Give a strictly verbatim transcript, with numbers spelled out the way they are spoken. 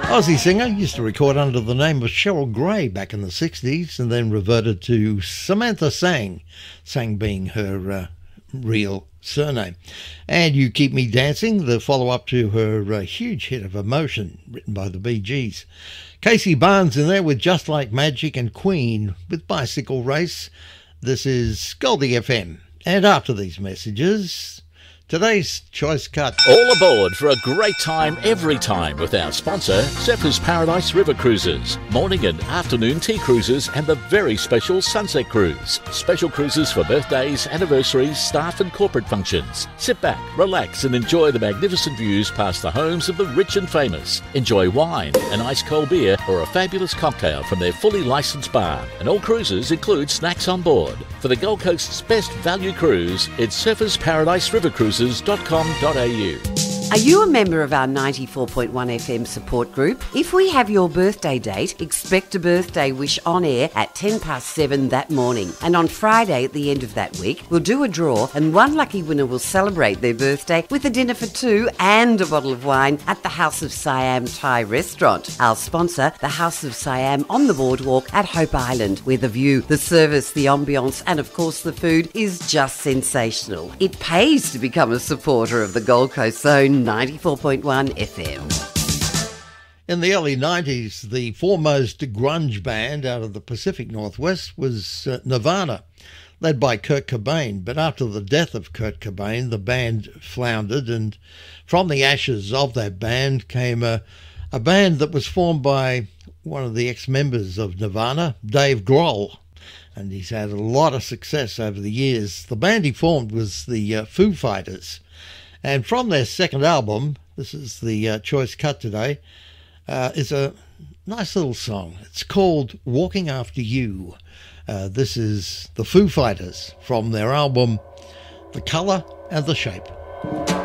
Aussie singer, used to record under the name of Cheryl Gray back in the sixties and then reverted to Samantha Sang, Sang being her uh, real surname. And You Keep Me Dancing, the follow-up to her uh, huge hit of Emotion, written by the Bee Gees. Casey Barnes in there with Just Like Magic, and Queen with Bicycle Race. This is Goldie F M. And after these messages, today's Choice Cut. All aboard for a great time every time with our sponsor, Surfers Paradise River Cruises. Morning and afternoon tea cruises and the very special Sunset Cruise. Special cruises for birthdays, anniversaries, staff and corporate functions. Sit back, relax and enjoy the magnificent views past the homes of the rich and famous. Enjoy wine, an ice cold beer or a fabulous cocktail from their fully licensed bar. And all cruises include snacks on board. For the Gold Coast's best value cruise, it's Surfers Paradise River Cruises dot com dot a u. Are you a member of our ninety-four point one F M support group? If we have your birthday date, expect a birthday wish on air at ten past seven that morning. And on Friday at the end of that week, we'll do a draw and one lucky winner will celebrate their birthday with a dinner for two and a bottle of wine at the House of Siam Thai restaurant. Our sponsor, the House of Siam on the boardwalk at Hope Island, where the view, the service, the ambience and of course the food is just sensational. It pays to become a supporter of the Gold Coast Zone ninety-four point one F M. In the early nineties, the foremost grunge band out of the Pacific Northwest was uh, Nirvana, led by Kurt Cobain. But after the death of Kurt Cobain, the band floundered, and from the ashes of that band came a, a band that was formed by one of the ex-members of Nirvana, Dave Grohl. And he's had a lot of success over the years. The band he formed was the uh, Foo Fighters. And from their second album, this is the uh, choice cut today, uh, is a nice little song. It's called Walking After You. Uh, this is the Foo Fighters from their album The Colour and the Shape.